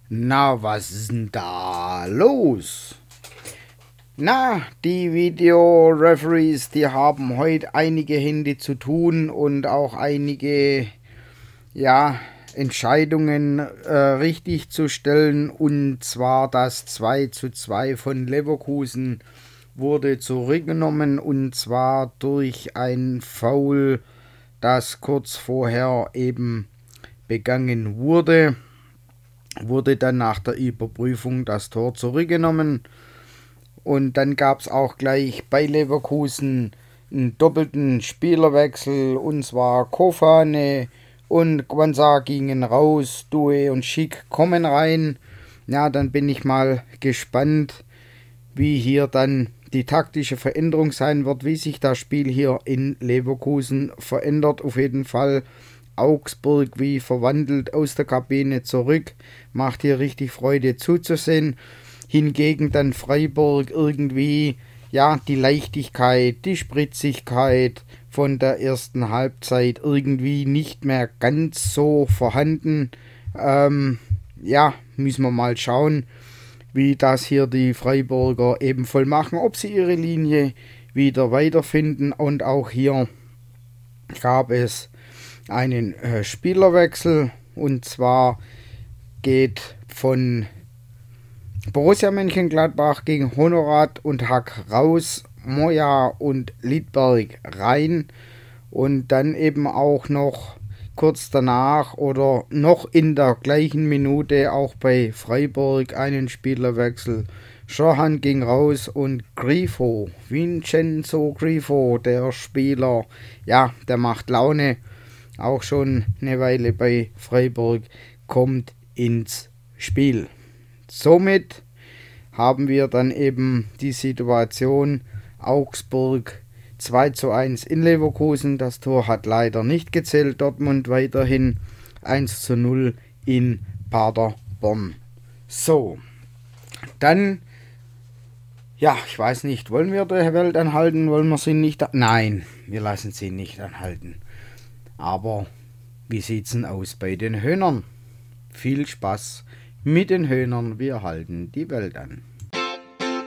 Na, was ist denn da los? Na, die Video-Referees, die haben heute einige Hände zu tun und auch einige, ja, Entscheidungen richtig zu stellen. Und zwar das 2:2 von Leverkusen wurde zurückgenommen, und zwar durch ein Foul, das kurz vorher eben begangen wurde dann nach der Überprüfung das Tor zurückgenommen. Und dann gab es auch gleich bei Leverkusen einen doppelten Spielerwechsel, und zwar Kofane und Quansah gingen raus, Due und Schick kommen rein. Ja, dann bin ich mal gespannt, wie hier dann die taktische Veränderung sein wird, wie sich das Spiel hier in Leverkusen verändert. Auf jeden Fall Augsburg wie verwandelt aus der Kabine zurück, macht hier richtig Freude zuzusehen. Hingegen dann Freiburg irgendwie, ja, die Leichtigkeit, die Spritzigkeit von der ersten Halbzeit irgendwie nicht mehr ganz so vorhanden. Ja, müssen wir mal schauen, wie das hier die Freiburger eben voll machen, ob sie ihre Linie wieder weiterfinden. Und auch hier gab es einen Spielerwechsel, und zwar geht von Borussia Mönchengladbach gegen Honorat und Hack raus, Moya und Liedberg rein, und dann eben auch noch kurz danach oder noch in der gleichen Minute auch bei Freiburg einen Spielerwechsel. Schohan ging raus und Grifo, Vincenzo Grifo, der Spieler, ja, der macht Laune, auch schon eine Weile bei Freiburg, kommt ins Spiel. Somit haben wir dann eben die Situation Augsburg 2:1 in Leverkusen. Das Tor hat leider nicht gezählt. Dortmund weiterhin 1:0 in Paderborn. So, dann, ja, ich weiß nicht, wollen wir die Welt anhalten? Wollen wir sie nicht? Nein, wir lassen sie nicht anhalten. Aber wie sieht's denn aus bei den Höhnern? Viel Spaß mit den Höhnern, wir halten die Welt an.